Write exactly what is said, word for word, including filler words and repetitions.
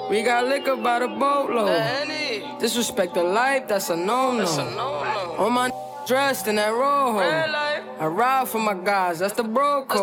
We got liquor by the boatload. Disrespect the life, that's a no-no. All my dressed in that rojo. I ride for my guys, that's the bro code.